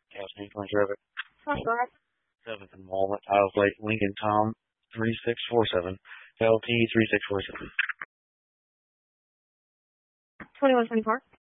Casting Point Traffic. That's all right. 7th and Walnut, Tiles Lake, Lincoln, Tom 3647. LT 3647. 2124.